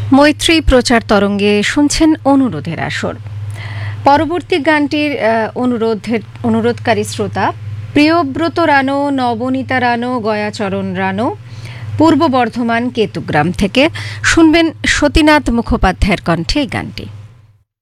মৈত্রী প্রচার তরঙ্গে শুনছেন অনুরোধের আসর। পরবর্তী গানটির অনুরোধকারী শ্রোতা প্রিয়ব্রত রানো, নবনীতা রানো, গয়াচরণ রানো, পূর্ব বর্ধমান কেতুগ্রাম থেকে। শুনবেন সতীনাথ মুখোপাধ্যায়ের কণ্ঠে এই গানটি।